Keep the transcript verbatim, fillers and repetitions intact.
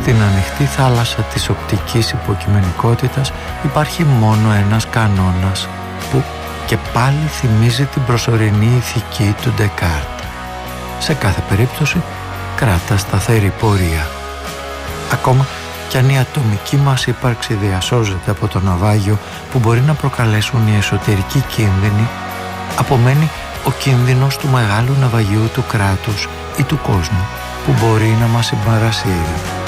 Στην ανοιχτή θάλασσα της οπτικής υποκειμενικότητας υπάρχει μόνο ένας κανόνας που και πάλι θυμίζει την προσωρινή ηθική του Ντεκάρτ. Σε κάθε περίπτωση κράτα σταθερή πορεία. Ακόμα κι αν η ατομική μας ύπαρξη διασώζεται από το ναυάγιο που μπορεί να προκαλέσουν οι εσωτερικοί κίνδυνοι, απομένει ο κίνδυνος του μεγάλου ναυαγιού του κράτους ή του κόσμου που μπορεί να μας συμπαρασύρει.